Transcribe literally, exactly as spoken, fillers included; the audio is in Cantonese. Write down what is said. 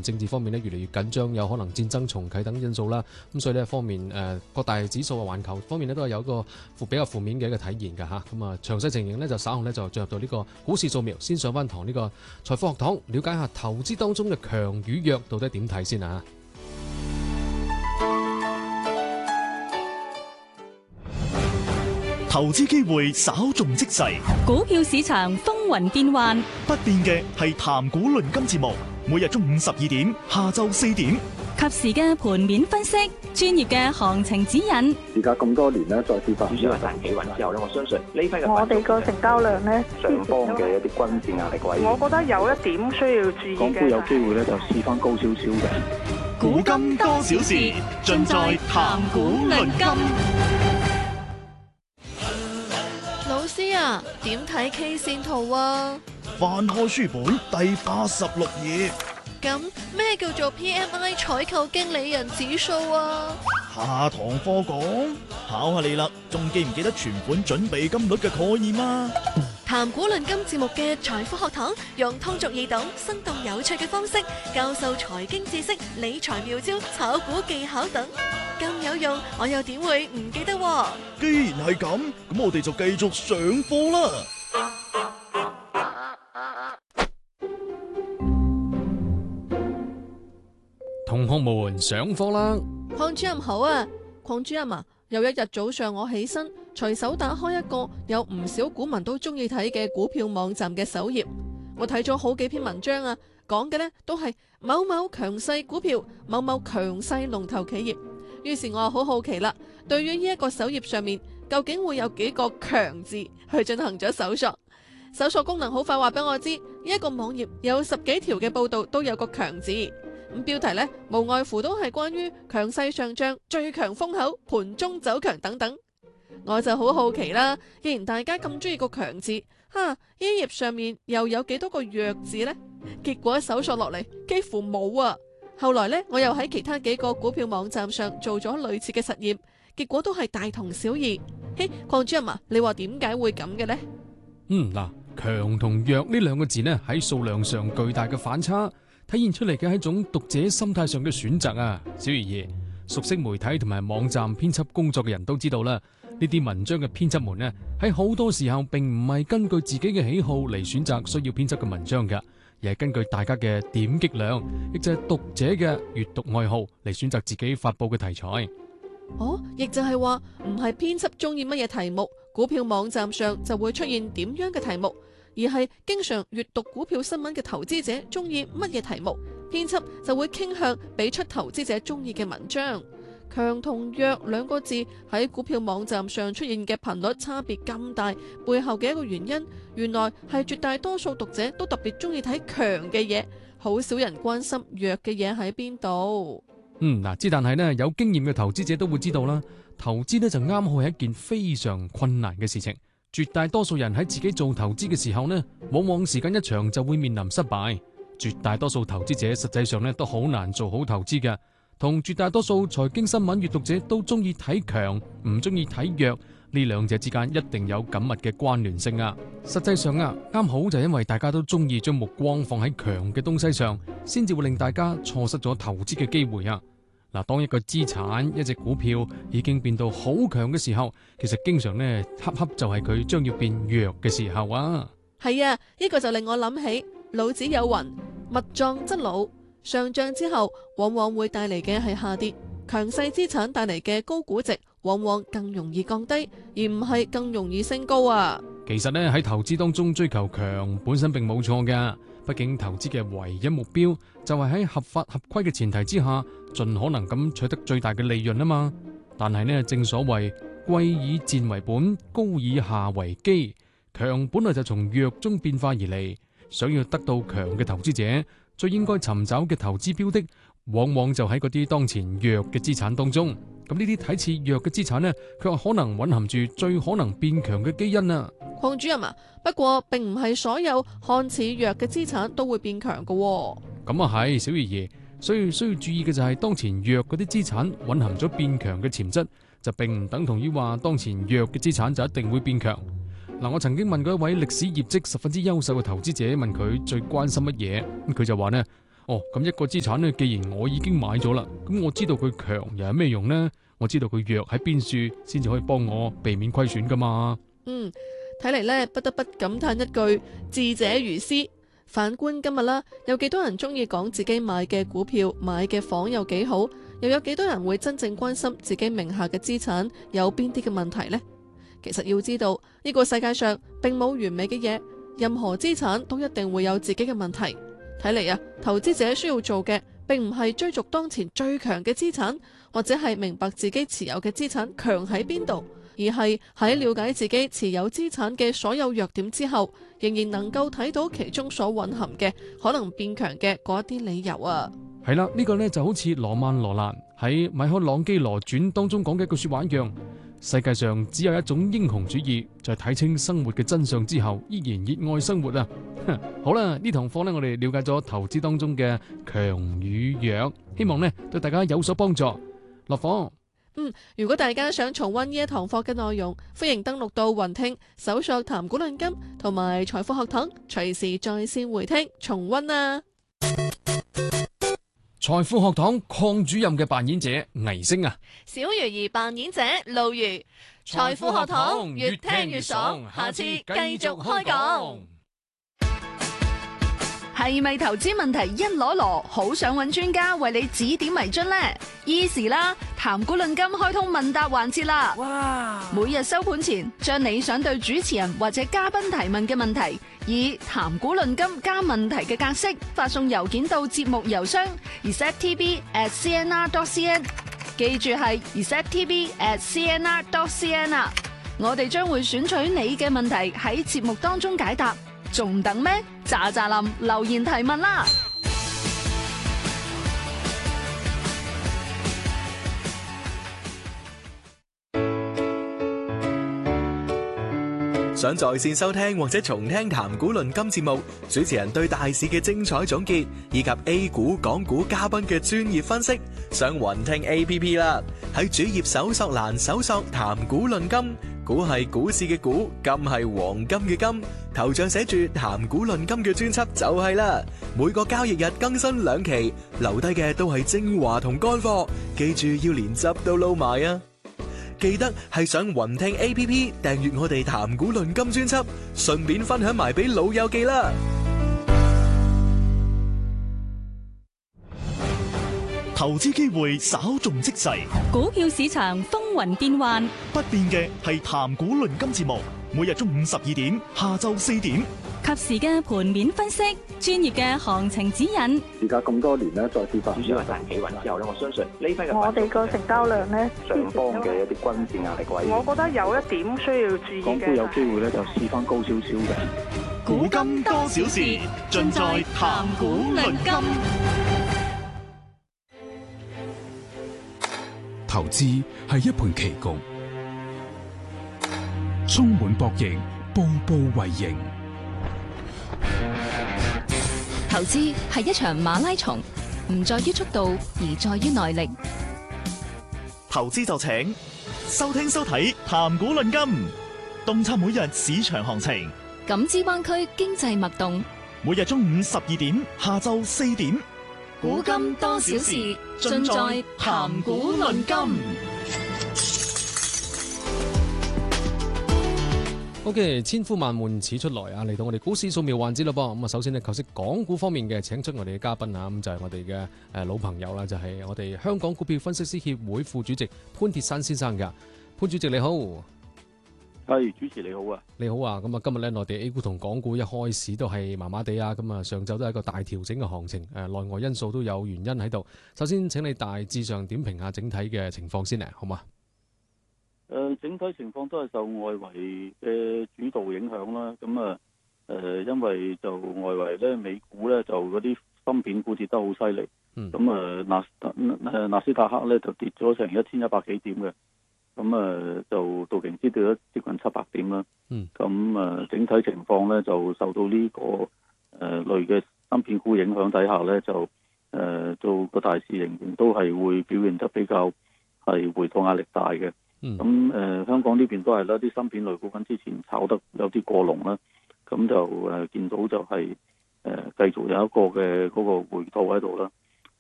政治方面呢越嚟越緊張，有可能戰爭重啟等因素啦。咁所以呢一方面誒、呃、各大指數嘅環球方面呢都係有一個負比較負面嘅一個體現㗎嚇。咁啊詳細情形呢就稍後呢就進入到呢個股市掃描，先上翻堂呢個財富學堂，了解下投資當中嘅強與弱到底點睇先啊！ 投資機會稍縱即逝， 股票市場風雲變幻， 不變嘅係談股論金節目，每日中午十二點，下晝四點， 及時嘅盤面分析，專業嘅行情指引。 而家咁多年咧，再次發主要係彈企穩之後咧，我相信呢批嘅我哋個成交量咧， 上方嘅一啲均線壓力位， 我覺得有一點需要注意嘅。 港股有機會咧就試翻高少少嘅。 股金多少事，盡在談股論金。 老師啊，點睇 K 線圖啊？ 翻開書本第八十六頁。 咁咩叫做 P M I 採購經理人指數啊？ 下堂課講，考下你啦，仲記唔記得存款準備金率嘅概念啊？ 談股論金節目嘅財富學堂，用通俗易懂、生動有趣嘅方式教授財經知識、理財妙招、炒股技巧等，咁有用，我又點會唔記得啊？ 既然係咁，咁我哋就繼續上課啦。 同學們上課啦！ 鄺主任好啊，鄺主任啊，有一日早上我起身，隨手打開一個有唔少股民都中意睇嘅股票網站嘅首頁，我睇咗好幾篇文章啊，講嘅呢都係某某強勢股票、某某強勢龍頭企業。於是我好好奇啦，對於呢一個首頁上面究竟會有幾個強字去進行咗搜索。搜索功能好快話俾我知，呢一個網頁有十幾條嘅報道都有個強字。咁標題呢，無外乎都係關於強勢上漲、最強風口、盤中走強等等。我就好好奇啦，既然大家咁中意個強字，哈，呢頁上面又有幾多個弱字呢？結果搜索落嚟幾乎冇啊。後來呢，我又喺其他幾個股票網站上做咗類似嘅實驗，結果都係大同小異。嘿，鄺主任啊，你話點解會咁嘅呢？ 嗯，嗱，強同弱呢兩個字呢，喺數量上巨大嘅反差，體現出嚟嘅係一種讀者心態上嘅選擇啊。小魚兒，熟悉媒體同埋網站編輯工作嘅人都知道啦，呢啲文章嘅編輯們呢，喺好多時候並唔係根據自己嘅喜好嚟選擇需要編輯嘅文章㗎，而係根據大家嘅點擊量，亦就係讀者嘅閱讀愛好嚟選擇自己發佈嘅題材。 哦，亦就係話唔係編輯中意乜嘢題目，股票網站上就會出現點樣嘅題目，而係經常閱讀股票新聞嘅投資者中意乜嘢題目，編輯就會傾向俾出投資者中意嘅文章。強同弱兩個字喺股票網站上出現嘅頻率差別咁大，背後嘅一個原因，原來係絕大多數讀者都特別中意睇強嘅嘢，好少人關心弱嘅嘢喺邊度。 嗯，嗱，之但係呢，有經驗嘅投資者都會知道啦，投資呢就啱好係一件非常困難嘅事情。絕大多數人喺自己做投資嘅時候呢，往往時間一長就會面臨失敗。絕大多數投資者實際上呢都好難做好投資嘅，同絕大多數財經新聞閱讀者都中意睇強，唔中意睇弱，呢兩者之間一定有緊密嘅關聯性啊。實際上啊，啱好就因為大家都中意將目光放喺強嘅東西上，先至會令大家錯失咗投資嘅機會啊。嗱，當一個資產、一隻股票已經變到好強嘅時候，其實經常呢，恰恰就係佢將要變弱嘅時候啊。 係啊，呢個就令我諗起老子有云：物壯則老。上漲之後，往往會帶嚟嘅係下跌；強勢資產帶嚟嘅高估值，往往更容易降低，而唔係更容易升高啊。 其實呢，喺投資當中追求強本身並冇錯㗎，畢竟投資嘅唯一目標就係喺合法合規嘅前提之下，盡可能咁取得最大嘅利潤啊嘛。但係呢，正所謂貴以賤為本，高以下為基，強本來就從弱中變化而嚟。想要得到強嘅投資者，最應該尋找嘅投資標的，往往就喺嗰啲當前弱嘅資產當中。咁呢啲睇似弱嘅資產呢，卻可能蘊含住最可能變強嘅基因啊。 鄺主任啊，不過並唔係所有看似弱嘅資產都會變強㗎喎。 咁啊係，小魚兒，所以需要注意嘅就係當前弱嗰啲資產蘊含咗變強嘅潛質，就並唔等同於話當前弱嘅資產就一定會變強。嗱，我曾經問過一位歷史業績十分之優秀嘅投資者，問佢最關心乜嘢，咁佢就話呢， 哦，咁一個資產呢，既然我已經買咗啦，咁我知道佢強又有咩用呢？我知道佢弱喺邊處，先至可以幫我避免虧損噶嘛。 嗯，睇嚟呢，不得不感嘆一句智者如斯。反觀今日啦，有幾多人中意講自己買嘅股票、買嘅房有幾好，又有幾多人會真正關心自己名下嘅資產有邊啲嘅問題呢？其實要知道，呢個世界上並冇完美嘅嘢，任何資產都一定會有自己嘅問題。睇嚟啊，投資者需要做嘅並唔係追逐當前最強嘅資產，或者係明白自己持有嘅資產強喺邊度，而係喺了解自己持有資產嘅所有弱點之後，仍然能夠睇到其中所蘊含嘅可能變強嘅嗰一啲理由啊。 係啦，呢個呢就好似羅曼羅蘭喺《米開朗基羅傳》當中講嘅一句說話一樣，世界上只有一種英雄主義，就係睇清生活嘅真相之後，依然熱愛生活啊！好啦，呢堂課呢，我哋了解咗投資當中嘅強與弱，希望呢對大家有所幫助。落課。 嗯，如果大家想重溫呢一堂課嘅內容，歡迎登錄到雲聽，搜索談股論金同埋財富學堂，隨時在線回聽重溫啊！ 財富學堂鄺主任嘅扮演者倪星啊， 小魚兒扮演者路如，財富學堂越聽越爽，下次繼續開講。 係咪投資問題一籮籮，好想揾專家為你指點迷津呢？Easy 啦，談股論金開通問答環節啦！哇！每日收盤前，將你想對主持人或者嘉賓提問嘅問題，以談股論金加問題嘅格式發送郵件到節目郵箱 receptv at cnr dot cn， 記住係 receptv at cnr dot cn 啊！我哋將會選取你嘅問題喺節目當中解答。仲等咩？喳喳林留言提問啦！ 想在線收聽或者重聽談股論金節目，主持人對大市嘅精彩總結，以及 A 股、港股嘉賓嘅專業分析，上雲聽 A P P 啦。喺主頁搜索欄搜索談股論金，股係股市嘅股，金係黃金嘅金，頭像寫住談股論金嘅專輯就係啦。每個交易日更新兩期，留低嘅都係精華同乾貨，記住要連汁都撈埋啊！記得係上雲聽 A P P 訂閱我哋談股論金專輯，順便分享埋俾老友記啦。 投資機會稍縱即逝， 股票市場風雲變幻， 不變嘅係談股論金節目，每日中午十二點，下晝四點， 及時嘅盤面分析，專業嘅行情指引。 時隔咁多年咧，再次發主要係大企穩之後咧，我相信呢批嘅我哋個成交量咧， 上方嘅一啲均線壓力位， 我覺得有一點需要注意嘅。 港股有機會咧就試翻高少少嘅。 古今多少事，盡在談股論金。 投資係一盤棋局，充滿博弈，步步為營。 投資係一場馬拉松，唔在於速度，而在於耐力。 投資就請收聽收睇談股論金，洞察每日市場行情， 感知灣區經濟脈動。 每日中午十二點，下晝四點。 古今多少事，盡在談股論金。 OK， 千呼萬喚始出來啊！嚟到我哋股市掃描環節啦噃。咁啊，首先呢，求識港股方面嘅，請出我哋嘅嘉賓啊，咁就係、是、我哋嘅誒老朋友啦，就係、是、我哋香港股票分析師協會副主席潘鐵珊先生噶。潘主席你好。 係，主持你好啊， 你好啊，咁啊今日咧內地 A 股同港股一開始都係麻麻地啊，咁啊上晝都係一個大調整嘅行情，誒內外因素都有原因喺度。首先請你大致上點評下整體嘅情況先嚟，好嘛？ 誒、呃，整體情況都係受外圍嘅主導影響啦。咁啊，誒、呃，因為就外圍咧，美股咧就嗰啲芯片股跌得好犀利，咁、嗯、啊納誒納斯達克咧就跌咗成一千一百幾點嘅。咁啊，就道瓊斯跌咗接近七百點啦。咁、嗯、啊，整體情況咧就受到呢、這個誒、呃、類嘅芯片股影響底下咧，就誒做個大市仍然都係會表現得比較係回吐壓力大嘅。咁、嗯、誒、呃、香港呢邊都係啦，啲芯片類股份之前炒得有啲過龍啦，咁就誒、呃、見到就係誒繼續有一個嘅嗰個回吐喺度啦。